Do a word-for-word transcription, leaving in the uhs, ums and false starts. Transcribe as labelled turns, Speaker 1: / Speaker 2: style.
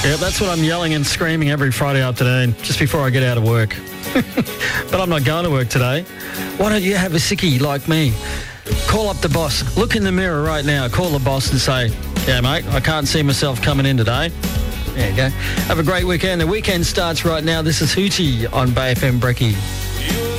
Speaker 1: Yeah, that's what I'm yelling and screaming every Friday afternoon, just before I get out of work. But I'm not going to work today. Why don't you have a sickie like me? Call up the boss. Look in the mirror right now. Call the boss and say, yeah, mate, I can't see myself coming in today. There you go. Have a great weekend. The weekend starts right now. This is Hootie on Bay F M Brekkie.